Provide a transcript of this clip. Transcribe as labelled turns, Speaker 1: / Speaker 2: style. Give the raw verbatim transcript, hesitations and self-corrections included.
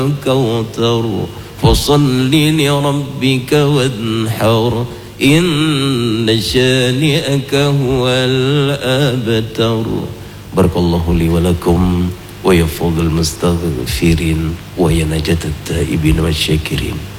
Speaker 1: الكوثر فصل لربك وانحر إن شانئك هو الأبتر. Barakallahu li wa lakum wa ya fadhal mustaghfirin wa ya najat at-taibin wa syakirin.